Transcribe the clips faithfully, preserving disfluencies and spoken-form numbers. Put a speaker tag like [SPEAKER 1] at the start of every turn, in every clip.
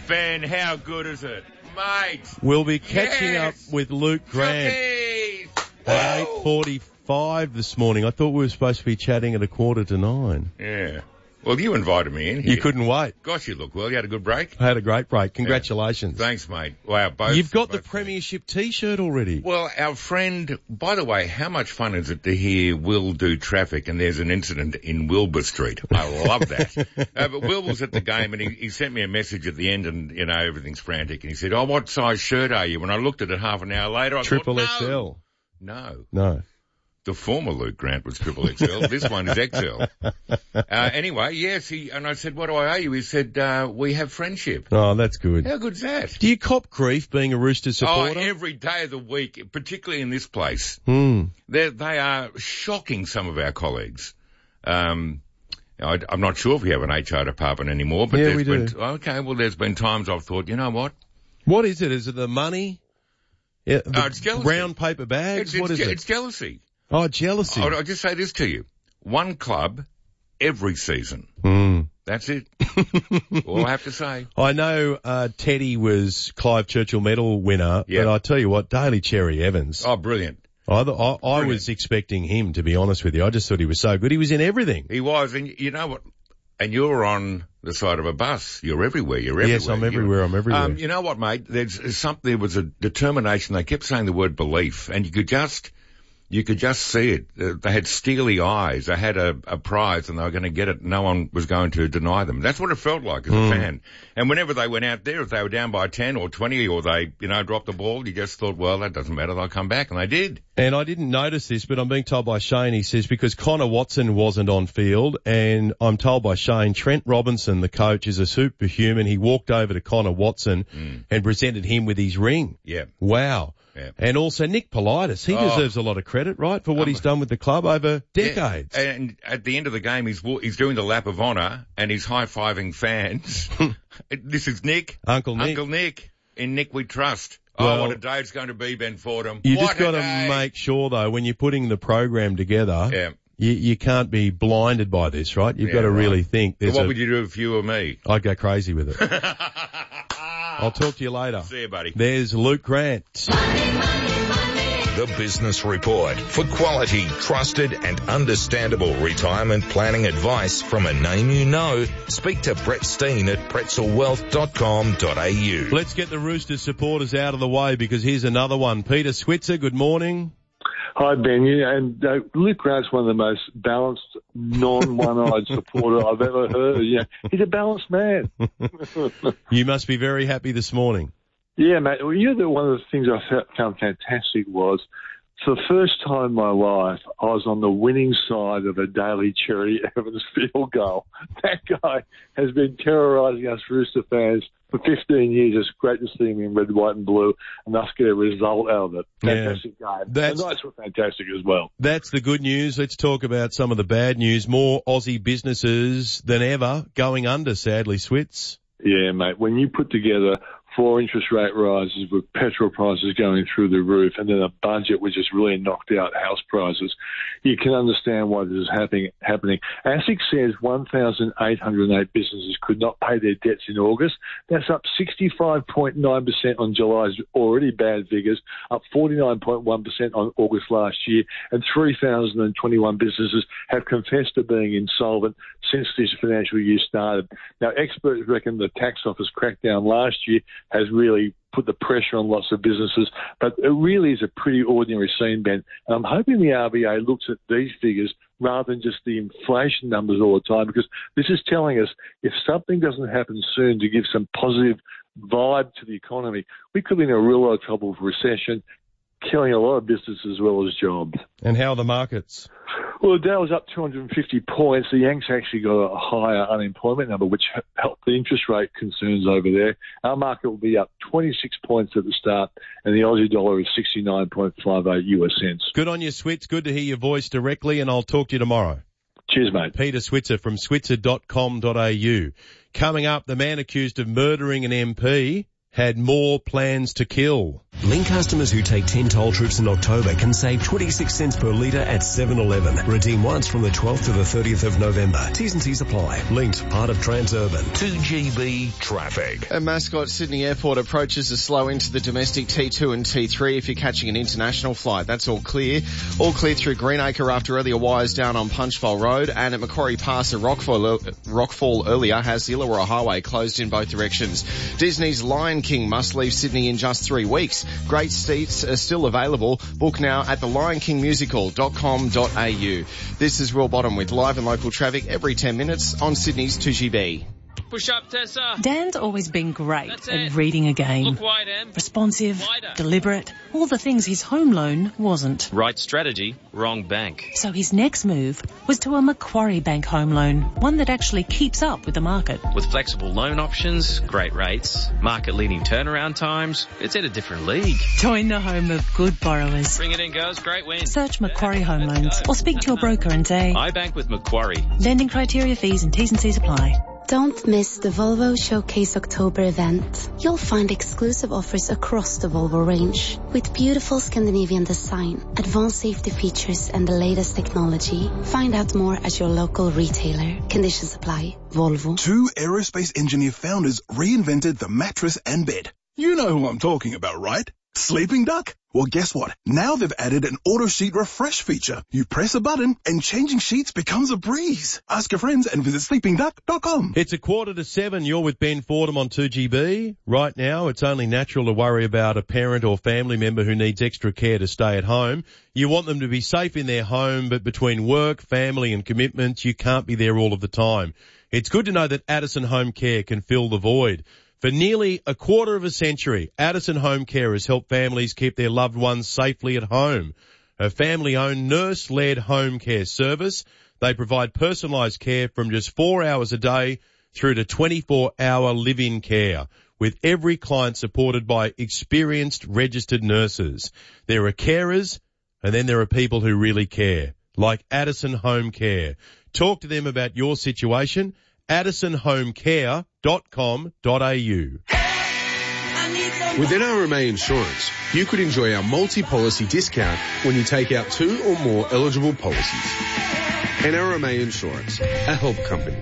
[SPEAKER 1] Ben, how good is it? Mate.
[SPEAKER 2] We'll be catching
[SPEAKER 1] Yes.
[SPEAKER 2] up with Luke Grant
[SPEAKER 1] Jockeys.
[SPEAKER 2] at eight forty-five this morning. I thought we were supposed to be chatting at a quarter to nine.
[SPEAKER 1] Yeah. Well, you invited me in here.
[SPEAKER 2] You couldn't wait.
[SPEAKER 1] Gosh, you look well. You had a good break?
[SPEAKER 2] I had a great break. Congratulations.
[SPEAKER 1] Yeah. Thanks, mate. Wow, both.
[SPEAKER 2] You've got the
[SPEAKER 1] both
[SPEAKER 2] Premiership T-shirt already.
[SPEAKER 1] Well, our friend, by the way, how much fun is it to hear Will do traffic and there's an incident in Wilbur Street? I love that. uh, but Will was at the game and he, he sent me a message at the end and, you know, everything's frantic. And he said, oh, what size shirt are you? When I looked at it half an hour later, I
[SPEAKER 2] Triple
[SPEAKER 1] thought,
[SPEAKER 2] X L.
[SPEAKER 1] No.
[SPEAKER 2] No.
[SPEAKER 1] The former Luke Grant was triple X L. This one is X L. Uh, anyway, yes, he, and I said, what do I owe you? He said, uh, we have friendship.
[SPEAKER 2] Oh, that's good.
[SPEAKER 1] How good's that?
[SPEAKER 2] Do you cop grief being a Rooster supporter?
[SPEAKER 1] Oh, every day of the week, particularly in this place.
[SPEAKER 2] Hmm.
[SPEAKER 1] They're, they are shocking, some of our colleagues. Um, I, I'm not sure if we have an H R department anymore, but
[SPEAKER 2] Yeah,
[SPEAKER 1] there's
[SPEAKER 2] we
[SPEAKER 1] been,
[SPEAKER 2] do.
[SPEAKER 1] okay, well, there's been times I've thought, you know what?
[SPEAKER 2] What is it? Is it the money? Yeah, the
[SPEAKER 1] Oh, it's jealousy.
[SPEAKER 2] brown paper bags?
[SPEAKER 1] It's,
[SPEAKER 2] what
[SPEAKER 1] it's,
[SPEAKER 2] is it?
[SPEAKER 1] it's jealousy.
[SPEAKER 2] Oh, jealousy.
[SPEAKER 1] I'll, I'll just say this to you. One club every season.
[SPEAKER 2] Mm.
[SPEAKER 1] That's it. All I have to say.
[SPEAKER 2] I know uh, Teddy was Clive Churchill Medal winner,
[SPEAKER 1] Yeah.
[SPEAKER 2] but I tell you what, Daly Cherry Evans,
[SPEAKER 1] Oh, brilliant.
[SPEAKER 2] I, I, I was expecting him, to be honest with you. I just thought he was so good. He was in everything.
[SPEAKER 1] He was, and you know what? And you're on the side of a bus. You're everywhere. You're everywhere.
[SPEAKER 2] Yes, I'm everywhere.
[SPEAKER 1] You're-
[SPEAKER 2] I'm everywhere.
[SPEAKER 1] Um, you know what, mate? There's something. There was a determination. They kept saying the word belief, and you could just, you could just see it. Uh, they had steely eyes. They had a, a prize, and they were going to get it. No one was going to deny them. That's what it felt like as a
[SPEAKER 2] Mm.
[SPEAKER 1] fan. And whenever they went out there, if they were down by ten or twenty, or they, you know, dropped the ball, you just thought, well, that doesn't matter. They'll come back, and they did.
[SPEAKER 2] And I didn't notice this, but I'm being told by Shane, he says, because Connor Watson wasn't on field, and I'm told by Shane, Trent Robinson, the coach, is a superhuman. He walked over to Connor Watson
[SPEAKER 1] Mm.
[SPEAKER 2] and presented him with his ring.
[SPEAKER 1] Yeah.
[SPEAKER 2] Wow.
[SPEAKER 1] Yeah.
[SPEAKER 2] And also Nick Politis, he
[SPEAKER 1] Oh.
[SPEAKER 2] deserves a lot of credit, right, for what
[SPEAKER 1] Um,
[SPEAKER 2] he's done with the club over decades.
[SPEAKER 1] Yeah. And at the end of the game, he's wa- he's doing the lap of honour and he's high-fiving fans. This is Nick.
[SPEAKER 2] Uncle Nick.
[SPEAKER 1] Uncle Nick. In Nick we trust.
[SPEAKER 2] Well,
[SPEAKER 1] oh, what a day it's going to be, Ben Fordham.
[SPEAKER 2] You
[SPEAKER 1] what
[SPEAKER 2] just got
[SPEAKER 1] a
[SPEAKER 2] to
[SPEAKER 1] day.
[SPEAKER 2] make sure, though, when you're putting the program together,
[SPEAKER 1] Yeah.
[SPEAKER 2] you, you can't be blinded by this, right? You've
[SPEAKER 1] Yeah,
[SPEAKER 2] got to
[SPEAKER 1] right.
[SPEAKER 2] really think.
[SPEAKER 1] So
[SPEAKER 2] There's
[SPEAKER 1] what
[SPEAKER 2] a,
[SPEAKER 1] would you do if you were me?
[SPEAKER 2] I'd go crazy with it. I'll talk to you later.
[SPEAKER 1] See you, buddy.
[SPEAKER 2] There's Luke Grant.
[SPEAKER 3] The Business Report. For quality, trusted and understandable retirement planning advice from a name you know, speak to Brett Steen at pretzel wealth dot com dot a u.
[SPEAKER 2] Let's get the Roosters supporters out of the way because here's another one. Peter Switzer, good morning.
[SPEAKER 4] Hi, Ben. Yeah, and uh, Luke Grant's one of the most balanced, non-one-eyed supporter I've ever heard. Yeah, he's a balanced man.
[SPEAKER 2] You must be very happy this morning.
[SPEAKER 4] Yeah, mate. Well, you know, that one of the things I fa- found fantastic was, for the first time in my life, I was on the winning side of a Daly Cherry Evans field goal. That guy has been terrorising us Rooster fans for fifteen years. It's great to see him in red, white and blue and us get a result out of it. Fantastic game.
[SPEAKER 2] That's-
[SPEAKER 4] The Knights were fantastic as well.
[SPEAKER 2] That's the good news. Let's talk about some of the bad news. More Aussie businesses than ever going under, sadly, Switz.
[SPEAKER 4] Yeah, mate. When you put together four interest rate rises with petrol prices going through the roof and then a budget which has really knocked out house prices, you can understand why this is happening. happening. ASIC says one thousand eight hundred eight businesses could not pay their debts in August. That's up sixty-five point nine percent on July's already bad figures, up forty-nine point one percent on August last year, and three thousand twenty-one businesses have confessed to being insolvent since this financial year started. Now, experts reckon the tax office crackdown last year has really put the pressure on lots of businesses, but it really is a pretty ordinary scene, Ben. And I'm hoping the R B A looks at these figures rather than just the inflation numbers all the time, because this is telling us if something doesn't happen soon to give some positive vibe to the economy, we could be in a real lot of trouble with recession, killing a lot of business as well as jobs.
[SPEAKER 2] And how are the markets?
[SPEAKER 4] Well, the Dow was up two hundred fifty points. The Yanks actually got a higher unemployment number, which helped the interest rate concerns over there. Our market will be up twenty-six points at the start, and the Aussie dollar is sixty-nine point five eight U S cents.
[SPEAKER 2] Good on you, Switz. Good to hear your voice directly, and I'll talk to you tomorrow.
[SPEAKER 4] Cheers, mate.
[SPEAKER 2] Peter Switzer from switzer dot com dot a u. Coming up, the man accused of murdering an M P had more plans to kill.
[SPEAKER 5] Link customers who take ten toll trips in October can save twenty-six cents per litre at seven eleven. Redeem once from the twelfth to the thirtieth of November. T's and C's apply. Linked, part of Transurban.
[SPEAKER 3] two G B traffic.
[SPEAKER 6] At Mascot Sydney Airport approaches are slow into the domestic T two and T three if you're catching an international flight. That's all clear. All clear through Greenacre after earlier wires down on Punchbowl Road, and at Macquarie Pass at Rockfall, Rockfall earlier has the Illawarra Highway closed in both directions. Disney's Lion King must leave Sydney in just three weeks. Great seats are still available. Book now at the lion king musical dot com dot a u. This is Will Bottom with live and local traffic every ten minutes on Sydney's two G B.
[SPEAKER 7] Push up, Tessa.
[SPEAKER 8] Dan's always been great at reading a game.
[SPEAKER 7] Look wide, Em.
[SPEAKER 8] Responsive,
[SPEAKER 7] Wider.
[SPEAKER 8] deliberate, all the things his home loan wasn't.
[SPEAKER 7] Right strategy, wrong bank.
[SPEAKER 8] So his next move was to a Macquarie Bank home loan, one that actually keeps up with the market.
[SPEAKER 7] With flexible loan options, great rates, market-leading turnaround times, it's in a different league.
[SPEAKER 8] Join the home of good borrowers.
[SPEAKER 7] Bring it in, girls. Great win.
[SPEAKER 8] Search Macquarie Home Loans or speak to your broker and say,
[SPEAKER 7] I bank with Macquarie.
[SPEAKER 8] lending criteria, fees and T's and C's apply.
[SPEAKER 9] Don't miss the Volvo Showcase October event. You'll find exclusive offers across the Volvo range with beautiful Scandinavian design, advanced safety features and the latest technology. Find out more at your local retailer. Conditions apply. Volvo.
[SPEAKER 10] Two aerospace engineer founders reinvented the mattress and bed. You know who I'm talking about, right? Sleeping Duck? Well, guess what? Now they've added an auto sheet refresh feature. You press a button and changing sheets becomes a breeze. Ask your friends and visit sleeping duck dot com.
[SPEAKER 2] It's a quarter to seven. You're with Ben Fordham on two G B. Right now, it's only natural to worry about a parent or family member who needs extra care to stay at home. You want them to be safe in their home, but between work, family and commitments, you can't be there all of the time. It's good to know that Addison Home Care can fill the void. For nearly a quarter of a century, Addison Home Care has helped families keep their loved ones safely at home. A family-owned nurse-led home care service. They provide personalised care from just four hours a day through to twenty-four hour live-in care, with every client supported by experienced registered nurses. There are carers, and then there are people who really care, like Addison Home Care. Talk to them about your situation. addison home care dot com dot a u.
[SPEAKER 11] With N R M A Insurance, you could enjoy our multi-policy discount when you take out two or more eligible policies. N R M A Insurance, a help company.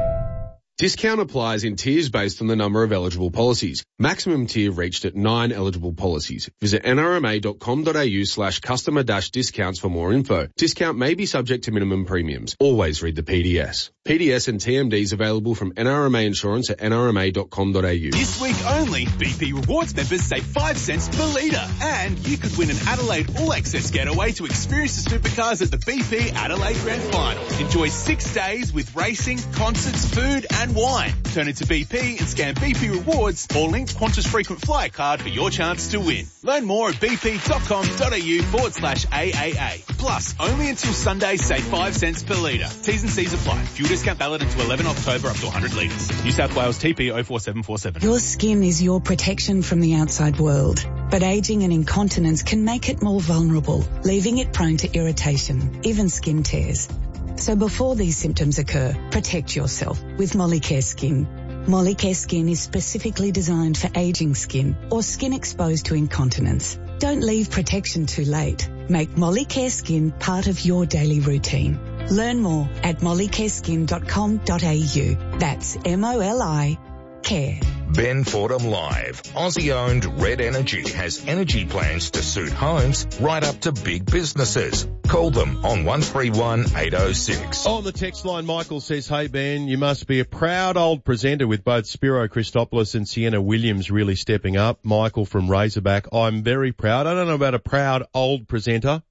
[SPEAKER 11] Discount applies in tiers based on the number of eligible policies. Maximum tier reached at nine eligible policies. Visit n r m a dot com dot a u slash customer dash discounts for more info. Discount may be subject to minimum premiums. Always read the P D S. P D S and T M Ds available from N R M A Insurance at n r m a dot com dot a u.
[SPEAKER 12] This week only, B P Rewards members save five cents per litre. And you could win an Adelaide All-Access getaway to experience the supercars at the B P Adelaide Grand Final. Enjoy six days with racing, concerts, food and wine. Turn into B P and scan B P Rewards or link Qantas Frequent Flyer card for your chance to win. Learn more at b p dot com dot a u forward slash A A A. Plus, only until Sunday, save five cents per litre. T's and C's apply. Fuel discount valid until eleven October up to one hundred litres. New South Wales T P oh four seven four seven.
[SPEAKER 13] Your skin is your protection from the outside world, but aging and incontinence can make it more vulnerable, leaving it prone to irritation, even skin tears. So before these symptoms occur, protect yourself with Molicare Skin. Molicare Skin is specifically designed for aging skin or skin exposed to incontinence. Don't leave protection too late. Make Molicare Skin part of your daily routine. Learn more at molicare skin dot com dot a u. That's M O L I care.
[SPEAKER 3] Ben Fordham Live. Aussie-owned Red Energy has energy plans to suit homes right up to big businesses. Call them on one three one eight oh six.
[SPEAKER 2] On the text line, Michael says, hey Ben, you must be a proud old presenter with both Spiro Christopoulos and Sienna Williams really stepping up. Michael from Razorback, I'm very proud. I don't know about a proud old presenter.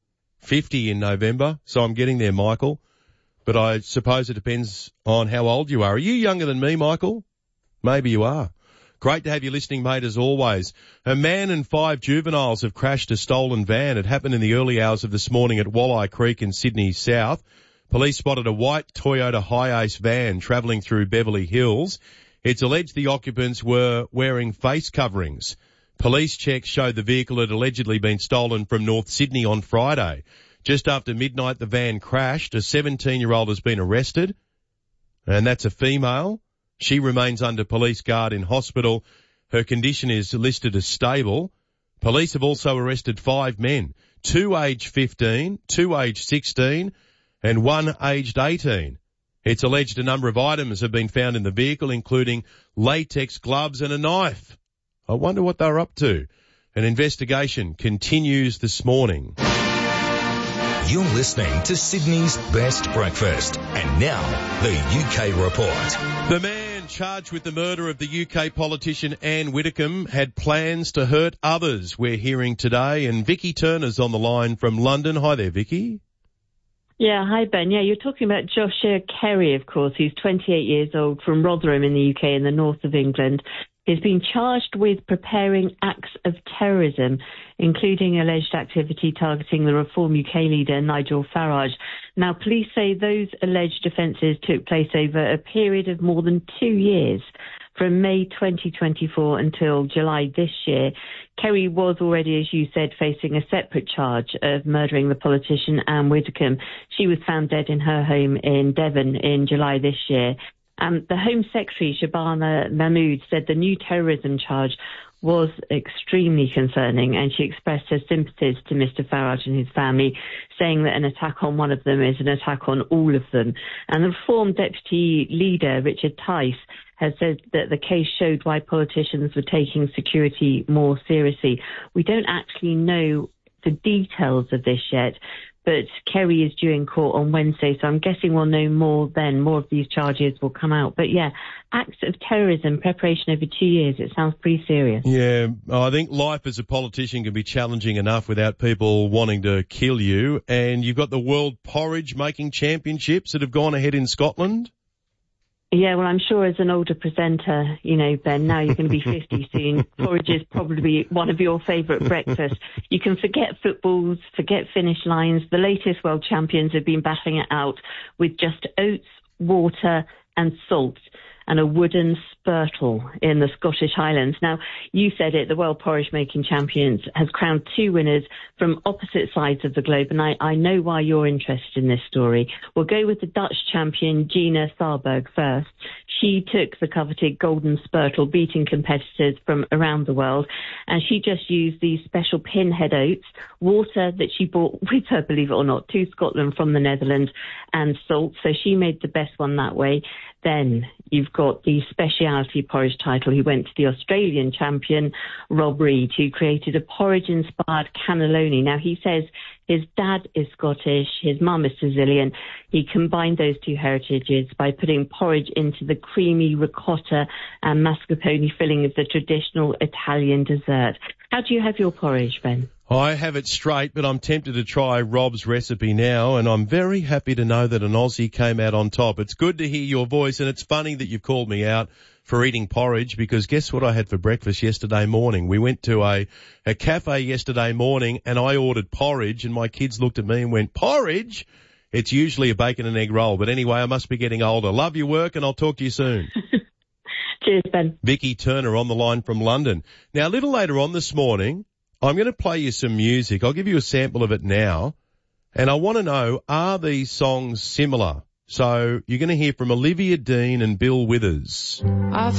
[SPEAKER 2] fifty in November, so I'm getting there, Michael. But I suppose it depends on how old you are. Are you younger than me, Michael? Maybe you are. Great to have you listening, mate, as always. A man and five juveniles have crashed a stolen van. It happened in the early hours of this morning at Walleye Creek in Sydney South. Police spotted a white Toyota Hiace van travelling through Beverly Hills. It's alleged the occupants were wearing face coverings. Police checks showed the vehicle had allegedly been stolen from North Sydney on Friday. Just after midnight, the van crashed. A seventeen-year-old has been arrested, and that's a female. She remains under police guard in hospital. Her condition is listed as stable. Police have also arrested five men, two aged fifteen, two aged sixteen, and one aged eighteen. It's alleged a number of items have been found in the vehicle, including latex gloves and a knife. I wonder what they're up to. An investigation continues this morning.
[SPEAKER 3] You're listening to Sydney's Best Breakfast. And now, the U K Report.
[SPEAKER 2] The man charged with the murder of the U K politician Anne Widdecombe had plans to hurt others, we're hearing today. And Vicky Turner's on the line from London. Hi there, Vicky.
[SPEAKER 14] Yeah, hi Ben. Yeah, you're talking about Joshua Kerry, of course, who's twenty-eight years old, from Rotherham in the U K in the north of England. He's been charged with preparing acts of terrorism, including alleged activity targeting the Reform U K leader Nigel Farage. Now, police say those alleged offences took place over a period of more than two years, from May twenty twenty-four until July this year. Kerry was already, as you said, facing a separate charge of murdering the politician Anne Widdecombe. She was found dead in her home in Devon in July this year. Um, the Home Secretary, Shabana Mahmood, said the new terrorism charge was extremely concerning, and she expressed her sympathies to Mister Farage and his family, saying that an attack on one of them is an attack on all of them. And the Reform Deputy Leader, Richard Tice, has said that the case showed why politicians were taking security more seriously. We don't actually know the details of this yet, but Kerry is due in court on Wednesday, so I'm guessing we'll know more then. More of these charges will come out. But yeah, acts of terrorism, preparation over two years, it sounds pretty serious.
[SPEAKER 2] Yeah, I think life as a politician can be challenging enough without people wanting to kill you. And you've got the World Porridge Making Championships that have gone ahead in Scotland.
[SPEAKER 14] Yeah, well, I'm sure as an older presenter, you know, Ben, now you're going to be fifty soon. Porridge is probably one of your favourite breakfasts. You can forget footballs, forget finish lines. The latest world champions have been battling it out with just oats, water and salt and a wooden spurtle in the Scottish Highlands. Now, you said it, the World Porridge Making Champions has crowned two winners from opposite sides of the globe, and I, I know why you're interested in this story. We'll go with the Dutch champion, Gina Thalberg, first. She took the coveted golden spurtle, beating competitors from around the world, and she just used these special pinhead oats, water that she brought with her, believe it or not, to Scotland from the Netherlands, and salt, so she made the best one that way. Then you've got the speciality porridge title. He went to the Australian champion, Rob Reid, who created a porridge-inspired cannelloni. Now, he says his dad is Scottish, his mum is Sicilian. He combined those two heritages by putting porridge into the creamy ricotta and mascarpone filling of the traditional Italian dessert. How do you have your porridge, Ben?
[SPEAKER 2] I have it straight, but I'm tempted to try Rob's recipe now, and I'm very happy to know that an Aussie came out on top. It's good to hear your voice, and it's funny that you've called me out for eating porridge, because guess what I had for breakfast yesterday morning? We went to a, a cafe yesterday morning, and I ordered porridge, and my kids looked at me and went, porridge? It's usually a bacon and egg roll, but anyway, I must be getting older. Love your work, and I'll talk to you soon.
[SPEAKER 14] Cheers, Ben.
[SPEAKER 2] Vicky Turner on the line from London. Now, a little later on this morning, I'm going to play you some music. I'll give you a sample of it now. And I want to know, are these songs similar? So you're going to hear from Olivia Dean and Bill Withers. I've